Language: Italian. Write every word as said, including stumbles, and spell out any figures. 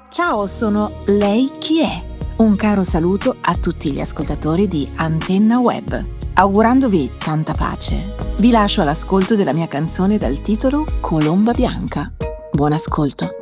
Ciao, sono Lei Chi È. Un caro saluto a tutti gli ascoltatori di Antenna Web. Augurandovi tanta pace, vi lascio all'ascolto della mia canzone dal titolo Colomba Bianca. Buon ascolto.